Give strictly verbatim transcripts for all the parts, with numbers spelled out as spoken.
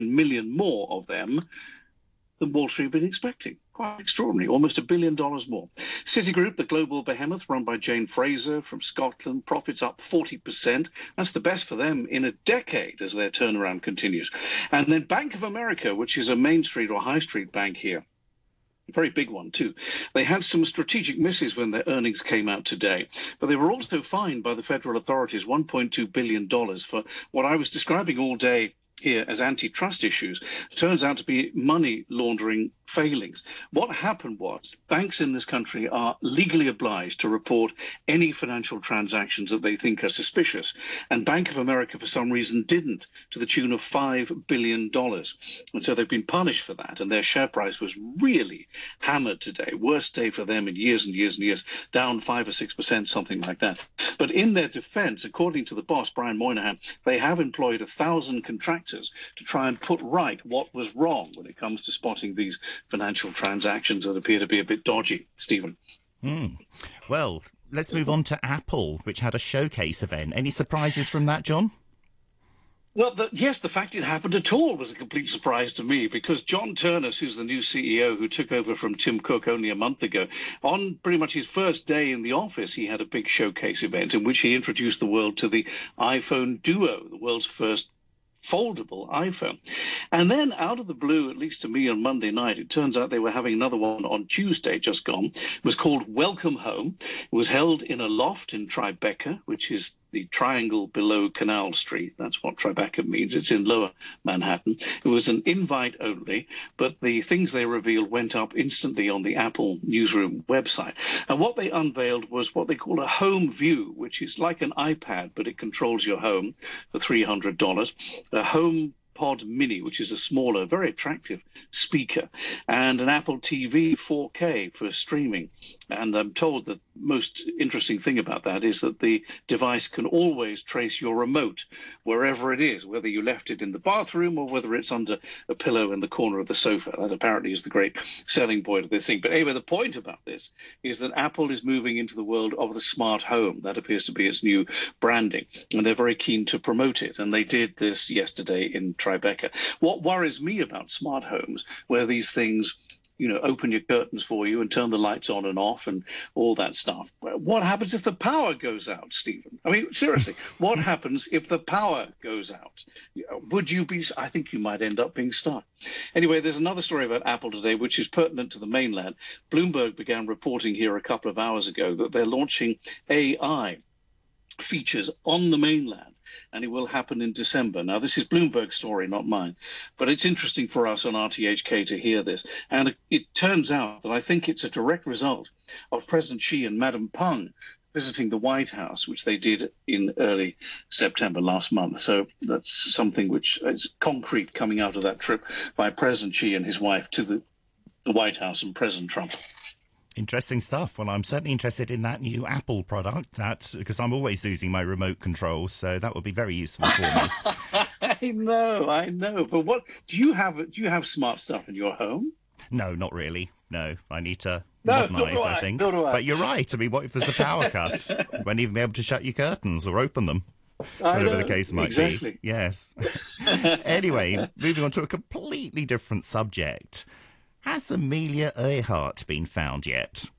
million more of them than Wall Street had been expecting. Quite extraordinary, almost a billion dollars more. Citigroup, the global behemoth run by Jane Fraser from Scotland, profits up forty percent. That's the best for them in a decade as their turnaround continues. And then Bank of America, which is a Main Street or High Street bank here, a very big one too. They had some strategic misses when their earnings came out today, but they were also fined by the federal authorities one point two billion dollars for what I was describing all day here as antitrust issues. Turns out to be money laundering failings. What happened was banks in this country are legally obliged to report any financial transactions that they think are suspicious. And Bank of America, for some reason, didn't, to the tune of five billion dollars. And so they've been punished for that. And their share price was really hammered today. Worst day for them in years and years and years, down five or six percent, something like that. But in their defense, according to the boss, Brian Moynihan, they have employed a thousand contractors to try and put right what was wrong when it comes to spotting these financial transactions that appear to be a bit dodgy. Stephen. Mm. Well, let's move on to Apple, which had a showcase event. Any surprises from that, John? Well, the, yes, the fact it happened at all was a complete surprise to me, because John Turnus, who's the new C E O who took over from Tim Cook only a month ago, on pretty much his first day in the office, he had a big showcase event in which he introduced the world to the iPhone Duo, the world's first foldable iPhone. And then out of the blue, at least to me on Monday night, it turns out they were having another one on Tuesday, just gone. It was called Welcome Home. It was held in a loft in Tribeca, which is the triangle below Canal Street. That's what Tribeca means. It's in lower Manhattan. It was an invite only, but the things they revealed went up instantly on the Apple newsroom website. And what they unveiled was what they call a home view, which is like an iPad, but it controls your home for three hundred dollars. A home Pod Mini, which is a smaller, very attractive speaker, and an Apple T V four K for streaming. And I'm told that most interesting thing about that is that the device can always trace your remote wherever it is, whether you left it in the bathroom or whether it's under a pillow in the corner of the sofa. That apparently is the great selling point of this thing. But anyway, the point about this is that Apple is moving into the world of the smart home. That appears to be its new branding, and they're very keen to promote it. And they did this yesterday in Tribeca. What worries me about smart homes, where these things, you know, open your curtains for you and turn the lights on and off and all that stuff. What happens if the power goes out, Stephen? I mean, seriously, what happens if the power goes out? Would you be, I think you might end up being stuck. Anyway, there's another story about Apple today, which is pertinent to the mainland. Bloomberg began reporting here a couple of hours ago that they're launching A I features on the mainland, and it will happen in December. Now, this is Bloomberg's story, not mine, but it's interesting for us on R T H K to hear this. And it turns out that I think it's a direct result of President Xi and Madam Peng visiting the White House, which they did in early September last month. So that's something which is concrete coming out of that trip by President Xi and his wife to the, the White House and President Trump. Interesting stuff. Well, I'm certainly interested in that new Apple product, that because I'm always losing my remote control, so that would be very useful for me. I know, I know. But what do you have? Do you have smart stuff in your home? No, not really. No, I need to no, modernise, I, I think. But you're right. I mean, what if there's a power cut? You won't even be able to shut your curtains or open them. I Whatever know, the case might exactly. be. Yes. Anyway, moving on to a completely different subject. Has Amelia Earhart been found yet?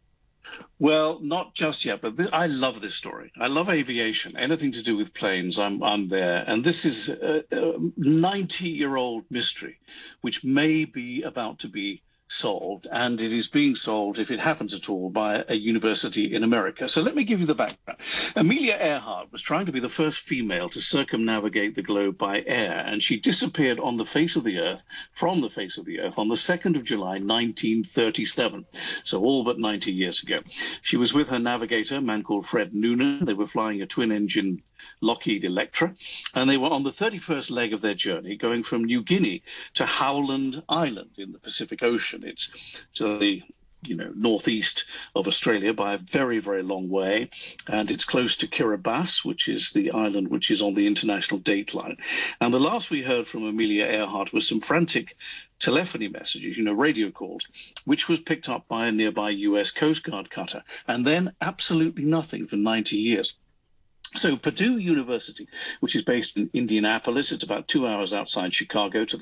Well, not just yet, but this, I love this story. I love aviation, anything to do with planes, I'm, I'm there. And this is a ninety-year-old mystery, which may be about to be solved, and it is being solved, if it happens at all, by a university in America. So let me give you the background. Amelia Earhart was trying to be the first female to circumnavigate the globe by air, and she disappeared on the face of the Earth, from the face of the Earth, on the second of July, nineteen thirty-seven, so all but ninety years ago. She was with her navigator, a man called Fred Noonan. They were flying a twin-engine Lockheed Electra, and they were on the thirty-first leg of their journey, going from New Guinea to Howland Island in the Pacific Ocean. It's to the you know northeast of Australia by a very, very long way, and it's close to Kiribati, which is the island which is on the international date line. And the last we heard from Amelia Earhart was some frantic telephony messages, you know, radio calls, which was picked up by a nearby U S Coast Guard cutter, and then absolutely nothing for ninety years. So Purdue University, which is based in Indianapolis, it's about two hours outside Chicago to the